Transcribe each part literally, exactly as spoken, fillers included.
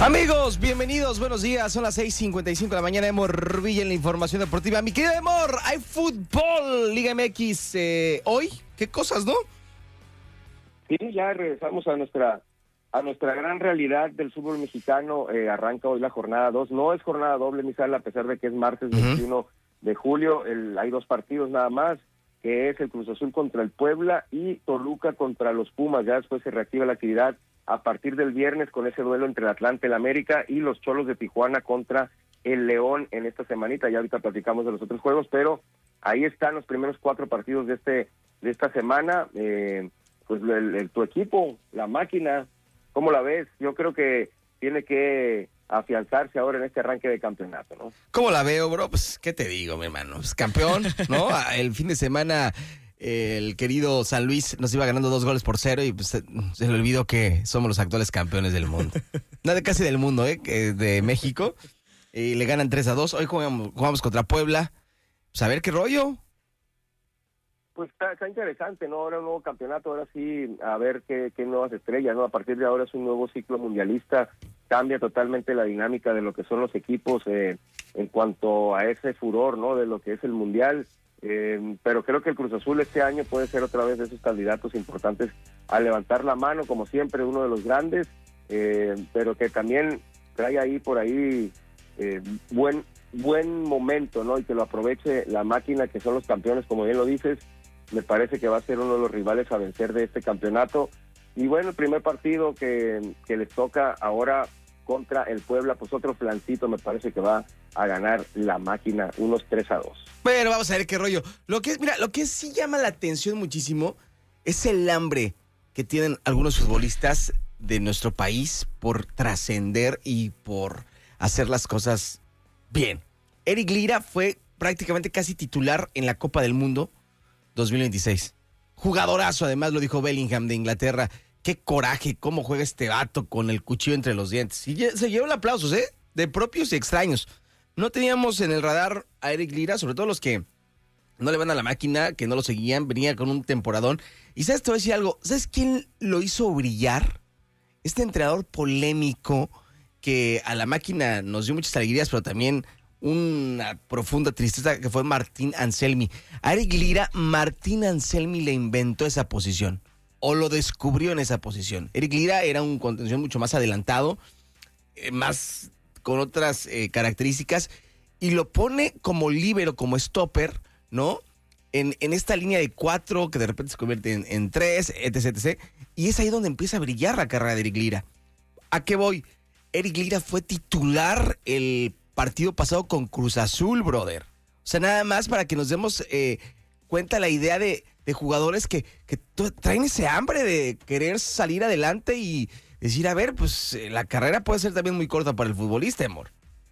Amigos, bienvenidos, buenos días. Son las seis cincuenta y cinco de la mañana. Emor Villa en la información deportiva. Mi querido Emor, hay fútbol, Liga M X eh, hoy. ¿Qué cosas, no? Sí, ya regresamos a nuestra a nuestra gran realidad del fútbol mexicano. Eh, arranca hoy la jornada dos. No es jornada doble, Misal, a pesar de que es martes uh-huh. veintiuno de julio. El, hay dos partidos nada más, que es el Cruz Azul contra el Puebla y Toluca contra los Pumas. Ya después se reactiva la actividad a partir del viernes con ese duelo entre el Atlante, el América y los Cholos de Tijuana contra el León en esta semanita. Ya ahorita platicamos de los otros juegos, pero ahí están los primeros cuatro partidos de este de esta semana. Eh, pues el, el, tu equipo, la máquina, ¿cómo la ves? Yo creo que tiene que afianzarse ahora en este arranque de campeonato, ¿no? ¿Cómo la veo, bro? Pues, ¿qué te digo, mi hermano? Pues, campeón, ¿no? El fin de semana el querido San Luis nos iba ganando dos goles por cero y pues, se le olvidó que somos los actuales campeones del mundo. Nada, casi del mundo, ¿eh? De México. Y le ganan tres a dos. Hoy jugamos, jugamos contra Puebla. Pues a ver qué rollo. Pues está, está interesante, ¿no? Ahora un nuevo campeonato, ahora sí, a ver qué, qué nuevas estrellas, ¿no? A partir de ahora es un nuevo ciclo mundialista, cambia totalmente la dinámica de lo que son los equipos eh, en cuanto a ese furor, ¿no? De lo que es el mundial. Eh, pero creo que el Cruz Azul este año puede ser otra vez de esos candidatos importantes a levantar la mano, como siempre, uno de los grandes, eh, pero que también trae ahí por ahí eh, buen buen momento, ¿no? Y que lo aproveche la máquina, que son los campeones, como bien lo dices. Me parece que va a ser uno de los rivales a vencer de este campeonato. Y bueno, el primer partido que, que les toca ahora contra el Puebla, pues otro flancito, me parece que va a ganar la máquina, unos tres a dos. Bueno, vamos a ver qué rollo. Lo que es, mira, lo que sí llama la atención muchísimo es el hambre que tienen algunos futbolistas de nuestro país por trascender y por hacer las cosas bien. Eric Lira fue prácticamente casi titular en la Copa del Mundo dos mil veintiséis. Jugadorazo, además, lo dijo Bellingham de Inglaterra. Qué coraje, cómo juega este vato con el cuchillo entre los dientes. Y se llevó el aplausos, ¿eh? De propios y extraños. No teníamos en el radar a Eric Lira, sobre todo los que no le van a la máquina, que no lo seguían, venía con un temporadón. Y sabes, te voy a decir algo, ¿sabes quién lo hizo brillar? Este entrenador polémico que a la máquina nos dio muchas alegrías, pero también una profunda tristeza, que fue Martín Anselmi. A Eric Lira, Martín Anselmi le inventó esa posición, o lo descubrió en esa posición. Eric Lira era un contención mucho más adelantado, eh, más con otras eh, características, y lo pone como líbero, como stopper, ¿no? En, en esta línea de cuatro, que de repente se convierte en, en tres, etc, etcétera. Y es ahí donde empieza a brillar la carrera de Eric Lira. ¿A qué voy? Eric Lira fue titular el partido pasado con Cruz Azul, brother. O sea, nada más para que nos demos eh, cuenta la idea de, de jugadores que, que traen ese hambre de querer salir adelante y decir, a ver, pues eh, la carrera puede ser también muy corta para el futbolista, amor.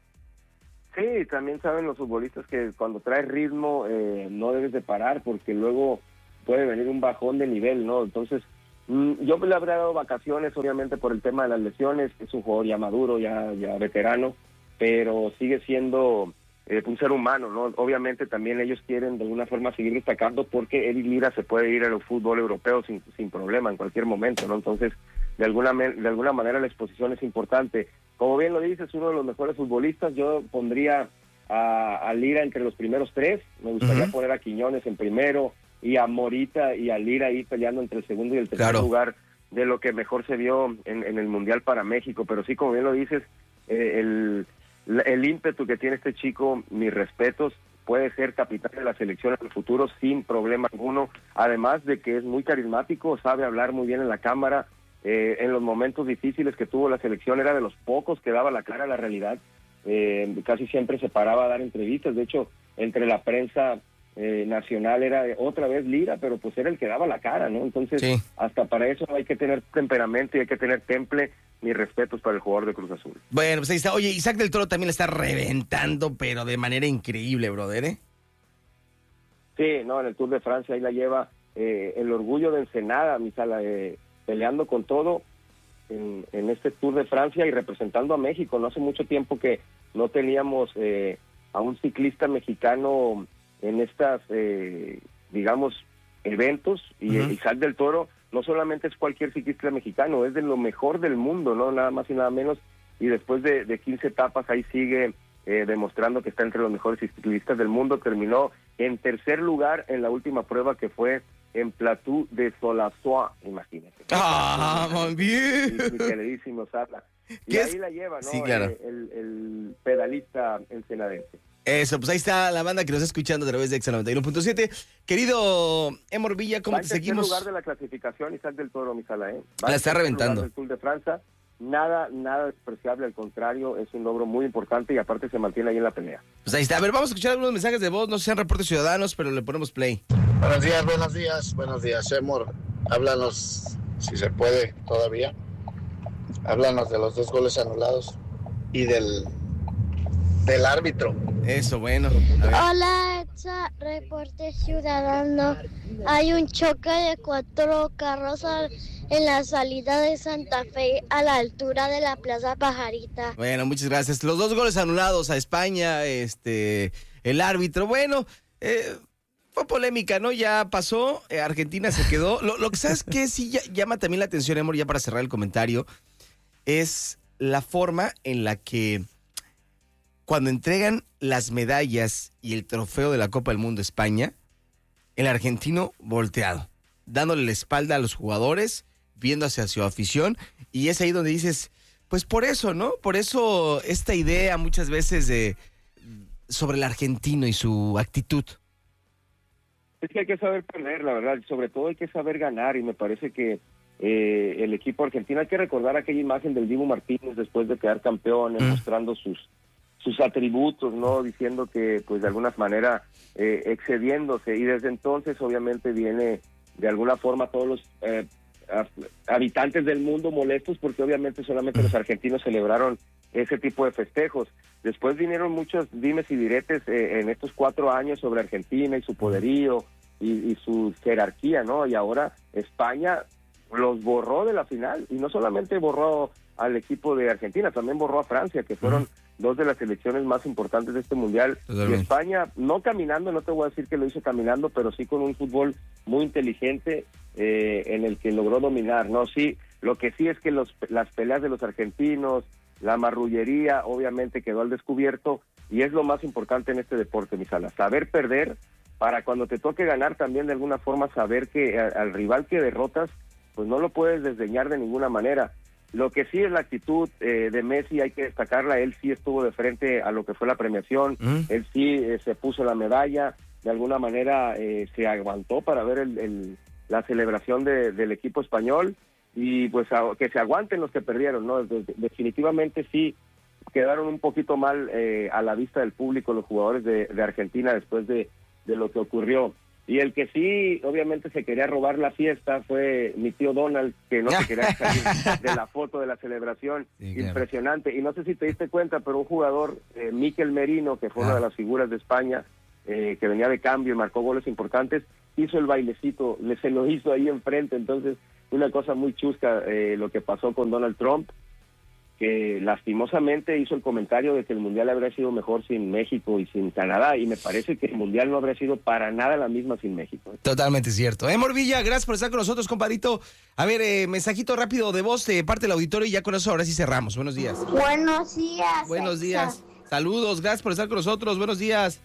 Sí, también saben los futbolistas que cuando traes ritmo eh, no debes de parar, porque luego puede venir un bajón de nivel, ¿no? Entonces, mmm, yo le habría dado vacaciones, obviamente, por el tema de las lesiones. Es un jugador ya maduro, ya, ya veterano, pero sigue siendo eh, un ser humano, ¿no? Obviamente también ellos quieren de alguna forma seguir destacando, porque Eric Lira se puede ir al fútbol europeo sin, sin problema en cualquier momento, ¿no? Entonces, de alguna, de alguna manera la exposición es importante. Como bien lo dices, uno de los mejores futbolistas. Yo pondría a, a Lira entre los primeros tres. Me gustaría uh-huh. poner a Quiñones en primero y a Morita y a Lira ahí peleando entre el segundo y el tercer claro. lugar de lo que mejor se vio en, en el Mundial para México. Pero sí, como bien lo dices, eh, el... el ímpetu que tiene este chico, mis respetos, puede ser capitán de la selección en el futuro sin problema alguno, además de que es muy carismático, sabe hablar muy bien en la cámara. Eh, en los momentos difíciles que tuvo la selección era de los pocos que daba la cara a la realidad. Eh, casi siempre se paraba a dar entrevistas. De hecho, entre la prensa eh, nacional era otra vez Lira, pero pues era el que daba la cara, ¿no? Entonces, sí. hasta para eso hay que tener temperamento y hay que tener temple. Mis respetos para el jugador de Cruz Azul. Bueno, pues ahí está. Oye, Isaac del Toro también la está reventando, pero de manera increíble, brother, ¿eh? Sí, no, en el Tour de Francia ahí la lleva eh, el orgullo de Ensenada, mi sala, eh, peleando con todo en, en este Tour de Francia y representando a México. No hace mucho tiempo que no teníamos eh, a un ciclista mexicano en estas, eh, digamos, eventos, y uh-huh. Isaac del Toro no solamente es cualquier ciclista mexicano, es de lo mejor del mundo, no nada más y nada menos y después de, de quince etapas ahí sigue eh, demostrando que está entre los mejores ciclistas del mundo. Terminó en tercer lugar en la última prueba, que fue en Plateau de Solassois, imagínate. ¡Ah, muy bien! Mi, mi queridísimo Sala. Y ahí es? La lleva, ¿no? Sí, claro. Eh, el, el pedalista ensenadense. Eso, pues ahí está la banda que nos está escuchando a través de Exa noventa y uno punto siete. Querido Emor Villa, ¿cómo Va te en tercer seguimos? lugar de la clasificación Isaac del Toro, mi Sala, ¿eh? La está reventando. Del Tour de Francia. Nada, nada despreciable, al contrario, es un logro muy importante y aparte se mantiene ahí en la pelea. Pues ahí está. A ver, vamos a escuchar algunos mensajes de voz, no sean reportes ciudadanos, pero le ponemos play. Buenos días, buenos días, buenos días, Emor. Háblanos, si se puede todavía. Háblanos de los dos goles anulados y del, del árbitro. Eso, bueno. Hola, Exa, reporte ciudadano. Hay un choque de cuatro carros al, en la salida de Santa Fe a la altura de la Plaza Pajarita. Bueno, muchas gracias. Los dos goles anulados a España, este, el árbitro, bueno, eh, fue polémica, ¿no? Ya pasó, eh, Argentina se quedó. Lo, lo que sabes que sí ya, llama también la atención, Emor, ya para cerrar el comentario, es la forma en la que cuando entregan las medallas y el trofeo de la Copa del Mundo a España, el argentino volteado, dándole la espalda a los jugadores, viendo hacia su afición, y es ahí donde dices, pues por eso, ¿no? Por eso esta idea muchas veces de sobre el argentino y su actitud. Es que hay que saber perder, la verdad, sobre todo hay que saber ganar, y me parece que eh, el equipo argentino, hay que recordar aquella imagen del Dibu Martínez después de quedar campeón, mm. mostrando sus sus atributos, ¿no? Diciendo que, pues, de alguna manera, eh, excediéndose, y desde entonces, obviamente, viene, de alguna forma, todos los eh, habitantes del mundo molestos, porque obviamente solamente los argentinos celebraron ese tipo de festejos. Después vinieron muchos dimes y diretes eh, en estos cuatro años sobre Argentina y su poderío y, y su jerarquía, ¿no? Y ahora España los borró de la final, y no solamente borró al equipo de Argentina, también borró a Francia, que fueron uh-huh. dos de las selecciones más importantes de este mundial. Totalmente. Y España, no caminando, no te voy a decir que lo hizo caminando, pero sí con un fútbol muy inteligente eh, en el que logró dominar, ¿no? Sí, lo que sí es que los, las peleas de los argentinos, la marrullería, obviamente quedó al descubierto, y es lo más importante en este deporte, mi Sala, saber perder para cuando te toque ganar también de alguna forma saber que a, al rival que derrotas, pues no lo puedes desdeñar de ninguna manera. Lo que sí es la actitud eh, de Messi, hay que destacarla. Él sí estuvo de frente a lo que fue la premiación, mm. él sí eh, se puso la medalla, de alguna manera eh, se aguantó para ver el, el, la celebración de, del equipo español, y pues a, que se aguanten los que perdieron, ¿no? De, de, definitivamente sí quedaron un poquito mal eh, a la vista del público los jugadores de, de Argentina después de, de lo que ocurrió. Y el que sí, obviamente, se quería robar la fiesta fue mi tío Donald, que no se quería salir de la foto de la celebración. Sí, claro. Impresionante. Y no sé si te diste cuenta, pero un jugador, eh, Mikel Merino, que fue ah. una de las figuras de España, eh, que venía de cambio y marcó goles importantes, hizo el bailecito, le, se lo hizo ahí enfrente. Entonces, una cosa muy chusca eh, lo que pasó con Donald Trump, que lastimosamente hizo el comentario de que el Mundial habría sido mejor sin México y sin Canadá, y me parece que el Mundial no habría sido para nada la misma sin México. Totalmente cierto. Emor Villa, gracias por estar con nosotros, compadrito. A ver, eh, mensajito rápido de voz de parte del auditorio, y ya con eso ahora sí cerramos. Buenos días. Buenos días. Buenos días. Saludos, gracias por estar con nosotros. Buenos días.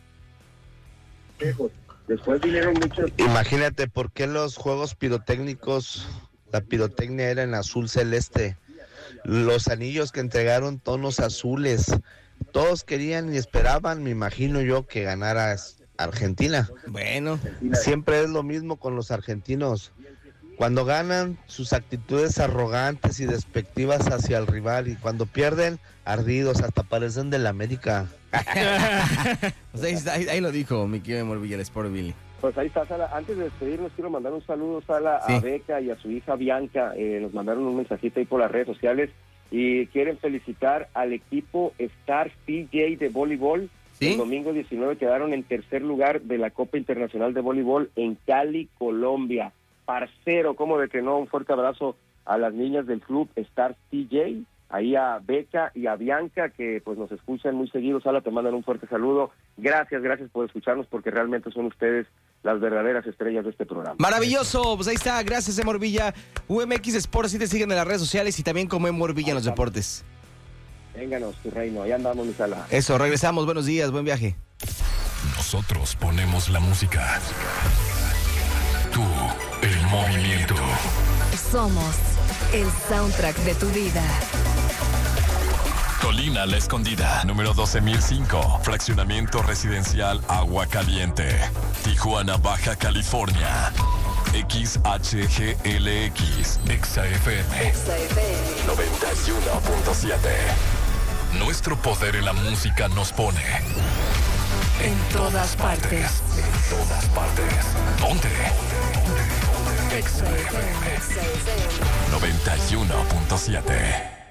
Después vinieron muchos... Imagínate por qué los juegos pirotécnicos, la pirotecnia era en azul celeste. Los anillos que entregaron tonos azules, todos querían y esperaban, me imagino yo, que ganara Argentina. Bueno, siempre es lo mismo con los argentinos. Cuando ganan, sus actitudes arrogantes y despectivas hacia el rival, y cuando pierden, ardidos, hasta parecen de la América. Pues ahí, ahí, ahí lo dijo mi querido Emor Villa, el Sport Billy. Pues ahí está, Sala. Antes de despedirnos, quiero mandar un saludo, Sala, sí. a Beca y a su hija Bianca. Eh, nos mandaron un mensajito ahí por las redes sociales y quieren felicitar al equipo Star C J de voleibol. ¿Sí? El domingo diecinueve quedaron en tercer lugar de la Copa Internacional de Voleibol en Cali, Colombia. Parcero, ¿cómo de que no? Un fuerte abrazo a las niñas del club Star C J, ahí a Beca y a Bianca, que pues nos escuchan muy seguido. Sala, te mandan un fuerte saludo. Gracias, gracias por escucharnos, porque realmente son ustedes las verdaderas estrellas de este programa. Maravilloso, pues ahí está, gracias Emor Villa. U M X Sports, sí te siguen en las redes sociales y también como Emor Villa en los deportes. Vénganos, tu reino, ahí andamos, mi sala. Eso, regresamos, buenos días, buen viaje. Nosotros ponemos la música. Tú, el movimiento. Somos el soundtrack de tu vida. Colina La Escondida, número doce mil cinco, fraccionamiento residencial Agua Caliente, Tijuana, Baja California. X H G L X, Exa F M, Exa F M noventa y uno punto siete. Nuestro poder en la música nos pone en todas partes. En todas partes. ¿Dónde? Exa F M noventa y uno punto siete.